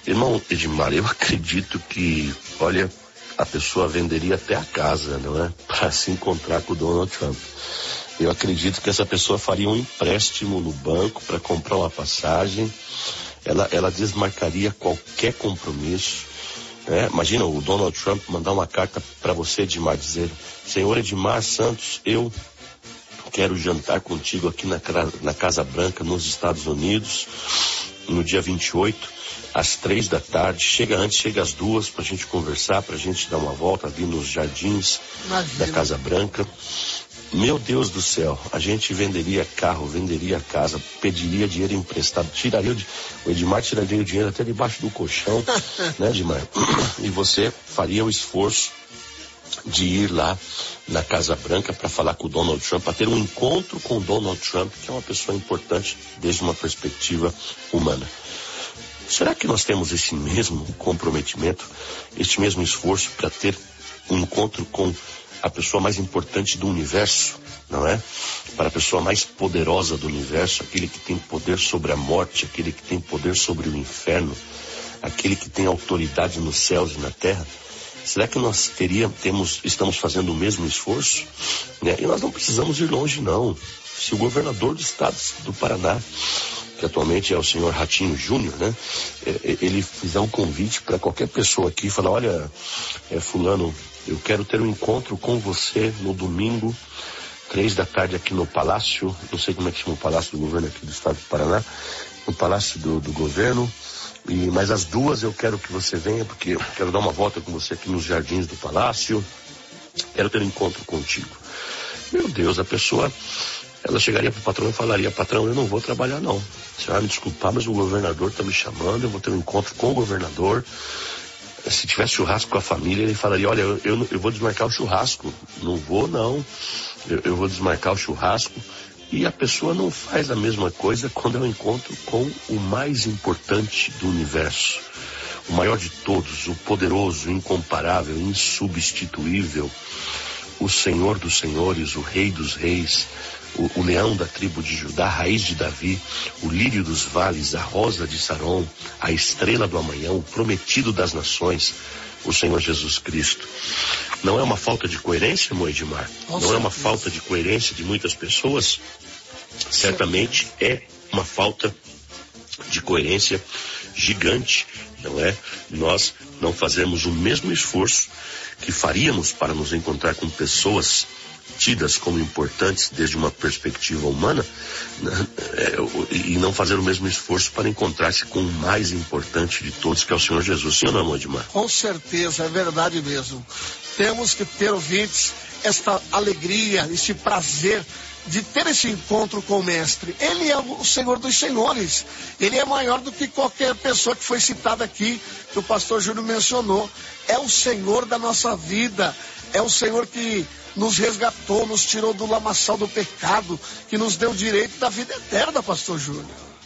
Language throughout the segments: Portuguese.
Irmão Edmar, eu acredito que, olha, a pessoa venderia até a casa, não é? Para se encontrar com o Donald Trump. Eu acredito que essa pessoa faria um empréstimo no banco para comprar uma passagem. Ela desmarcaria qualquer compromisso. Imagina o Donald Trump mandar uma carta para você, Edmar, dizer: Senhor Edmar Santos, eu quero jantar contigo aqui na Casa Branca, nos Estados Unidos, no dia 28, às 3 da tarde. Chega antes, chega às 2 para a gente conversar, para a gente dar uma volta ali nos jardins da Casa Branca. Meu Deus do céu, a gente venderia carro, venderia casa, pediria dinheiro emprestado, o Edmar tiraria o dinheiro até debaixo do colchão, né, Edmar? E você faria o esforço de ir lá na Casa Branca para falar com o Donald Trump, para ter um encontro com o Donald Trump, que é uma pessoa importante desde uma perspectiva humana. Será que nós temos esse mesmo comprometimento, esse mesmo esforço para ter um encontro com a pessoa mais importante do universo, não é? Para a pessoa mais poderosa do universo, aquele que tem poder sobre a morte, aquele que tem poder sobre o inferno, aquele que tem autoridade nos céus e na terra? Será que nós estamos fazendo o mesmo esforço? E nós não precisamos ir longe, não. Se o governador do estado do Paraná, que atualmente é o senhor Ratinho Júnior, né? Ele fizer um convite para qualquer pessoa aqui, falar: olha, fulano, eu quero ter um encontro com você no domingo, 3 da tarde aqui no Palácio, não sei como é que chama o Palácio do Governo aqui do estado do Paraná, no Palácio do Governo, mas às 2 eu quero que você venha, porque eu quero dar uma volta com você aqui nos jardins do Palácio, quero ter um encontro contigo. Meu Deus, a pessoa, ela chegaria para o patrão e falaria: patrão, eu não vou trabalhar não, você vai me desculpar, mas o governador está me chamando, eu vou ter um encontro com o governador. Se tivesse churrasco com a família, ele falaria: olha, eu vou desmarcar o churrasco. Não vou, não. Eu vou desmarcar o churrasco. E a pessoa não faz a mesma coisa quando é um encontro com o mais importante do universo. O maior de todos, o poderoso, incomparável, insubstituível, o Senhor dos senhores, o Rei dos reis, o leão da tribo de Judá, a raiz de Davi, o lírio dos vales, a rosa de Saron, a estrela do amanhã, o prometido das nações, o Senhor Jesus Cristo. Não é uma falta de coerência, irmão Edmar? Não é uma falta de coerência de muitas pessoas? Certamente é uma falta de coerência gigante, não é? Nós não fazemos o mesmo esforço que faríamos para nos encontrar com pessoas tidas como importantes desde uma perspectiva humana, né? E não fazer o mesmo esforço para encontrar-se com o mais importante de todos, que é o Senhor Jesus. Sim ou não, Edmar? Com certeza, é verdade mesmo. Temos que ter, ouvintes, esta alegria, esse prazer de ter esse encontro com o Mestre. Ele é o Senhor dos senhores. Ele é maior do que qualquer pessoa que foi citada aqui, que o pastor Júnior mencionou. É o Senhor da nossa vida. É o Senhor que nos resgatou, nos tirou do lamaçal do pecado, que nos deu o direito da vida eterna, pastor Júnior.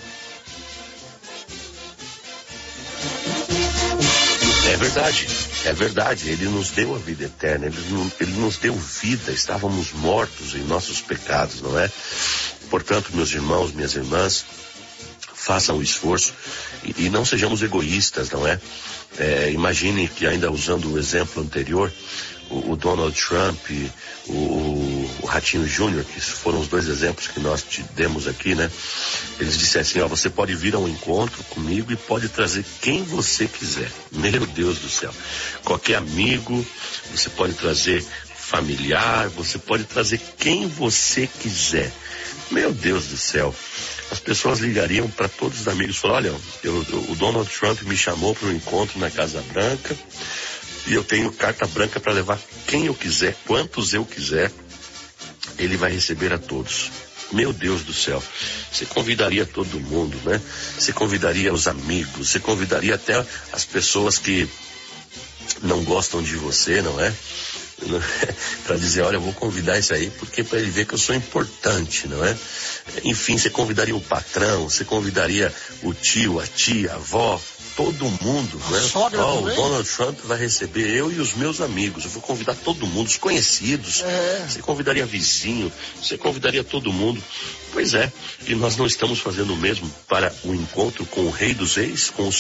É verdade, ele nos deu a vida eterna, ele nos deu vida, estávamos mortos em nossos pecados, não é? Portanto, meus irmãos, minhas irmãs, façam o esforço e não sejamos egoístas, não é? Imagine que, ainda usando o exemplo anterior, o Donald Trump, o Ratinho Júnior, que foram os dois exemplos que nós te demos aqui, né? Eles dissessem: você pode vir a um encontro comigo e pode trazer quem você quiser. Meu Deus do céu. Qualquer amigo, você pode trazer familiar, você pode trazer quem você quiser. Meu Deus do céu. As pessoas ligariam para todos os amigos e falaram: olha, o Donald Trump me chamou para um encontro na Casa Branca, e eu tenho carta branca para levar quem eu quiser, quantos eu quiser, ele vai receber a todos. Meu Deus do céu, você convidaria todo mundo, né? Você convidaria os amigos, você convidaria até as pessoas que não gostam de você, não é? Para dizer: olha, eu vou convidar esse aí, porque para ele ver que eu sou importante, não é? Enfim, você convidaria o patrão, você convidaria o tio, a tia, a avó, todo mundo, né? O Donald Trump vai receber eu e os meus amigos. Eu vou convidar todo mundo, os conhecidos. Você convidaria vizinho, você convidaria todo mundo. Pois é, e nós não estamos fazendo o mesmo para o encontro com o Rei dos Reis, com o